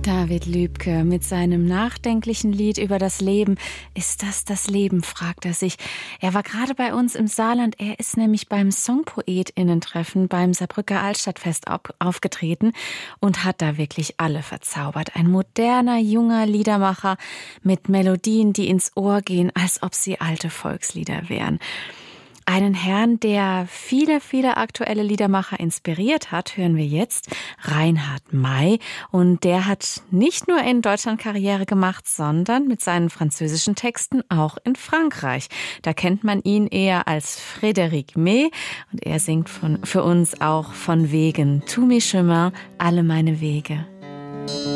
David Lübke mit seinem nachdenklichen Lied über das Leben. Ist das das Leben, fragt er sich. Er war gerade bei uns im Saarland. Er ist nämlich beim SongpoetInnen-Treffen beim Saarbrücker Altstadtfest aufgetreten und hat da wirklich alle verzaubert. Ein moderner, junger Liedermacher mit Melodien, die ins Ohr gehen, als ob sie alte Volkslieder wären. Einen Herrn, der viele, viele aktuelle Liedermacher inspiriert hat, hören wir jetzt, Reinhard May. Und der hat nicht nur in Deutschland Karriere gemacht, sondern mit seinen französischen Texten auch in Frankreich. Da kennt man ihn eher als Frédéric May und er singt für uns auch von Wegen. Tous mes chemins, alle meine Wege.